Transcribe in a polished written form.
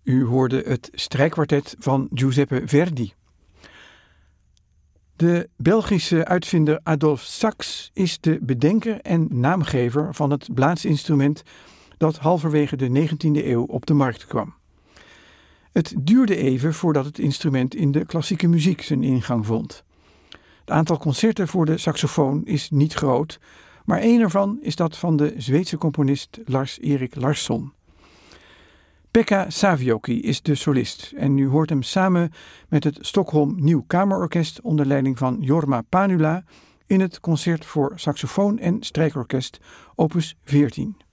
U hoorde het strijkkwartet van Giuseppe Verdi. De Belgische uitvinder Adolphe Sax is de bedenker en naamgever van het blaaasinstrument dat halverwege de 19e eeuw op de markt kwam. Het duurde even voordat het instrument in de klassieke muziek zijn ingang vond. Het aantal concerten voor de saxofoon is niet groot, maar één ervan is dat van de Zweedse componist Lars-Erik Larsson. Pekka Savioki is de solist en u hoort hem samen met het Stockholm Nieuw Kamerorkest onder leiding van Jorma Panula in het concert voor saxofoon en strijkorkest opus 14.